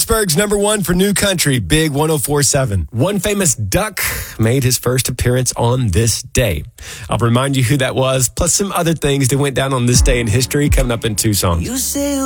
Pittsburgh's number one for new country, Big 104.7. One famous duck made his first appearance on this day. I'll remind you who that was, plus some other things that went down on this day in history coming up in 2 songs. You say